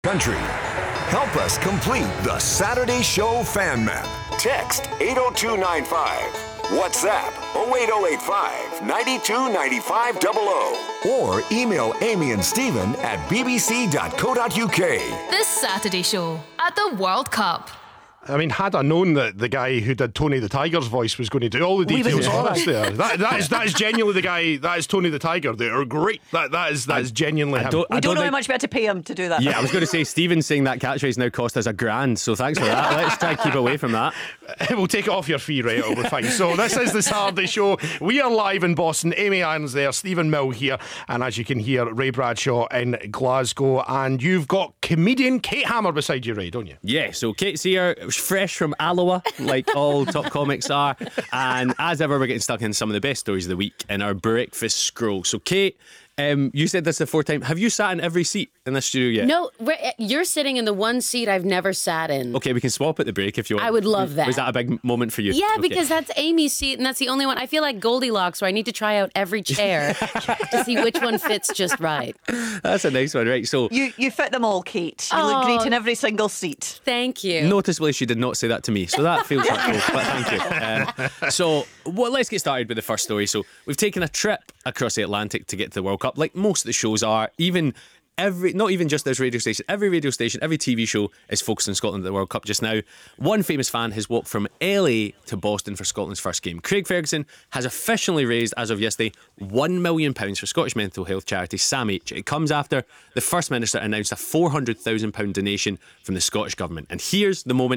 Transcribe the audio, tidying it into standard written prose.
Country. Help us complete the Saturday Show fan map. Text 80295. WhatsApp 08085 929500. Or email Amy and Stephen at bbc.co.uk. This Saturday Show at the World Cup. I mean, had I known that the guy who did Tony the Tiger's voice was going to do all the details for us there, that is genuinely the guy. That is Tony the Tiger. They are great. That is genuinely him. We don't know how much we had to pay him to do that. Yeah, I was going to say, Stephen saying that catchphrase now cost us $1,000, so thanks for that. Let's try to keep away from that. We'll take it off your fee, right? It'll be fine. So this is the Saturday Show. We are live in Boston. Amy Irons there, Stephen Mill here, and as you can hear, Ray Bradshaw in Glasgow. And you've got comedian Kate Hammer beside you, Ray, don't you? Yeah, so Kate's here, fresh from Alloa, like all top comics are. And as ever, we're getting stuck in some of the best stories of the week in our breakfast scroll. So Kate, you said this the fourth time. Have you sat in every seat in this studio yet? No, you're sitting in the one seat I've never sat in. Okay, we can swap at the break if you want. I would love that. Was that a big moment for you? Yeah, Okay. because that's Amy's seat and that's the only one. I feel like Goldilocks where I need to try out every chair to see which one fits just right. That's a nice one, right? So You fit them all, Kate. You look great in every single seat. Thank you. noticeably, she did not say that to me, so that feels hurtful, but thank you. Let's get started with the first story. So we've taken a trip across the Atlantic to get to the World Cup, like most of the shows are. Not even just this radio station, every radio station, every TV show is focused on Scotland at the World Cup just now. One famous fan has walked from LA to Boston for Scotland's first game. Craig Ferguson has officially raised, as of yesterday, £1 million for Scottish mental health charity SAMH. It comes after the First Minister announced a £400,000 donation from the Scottish Government. And here's the moment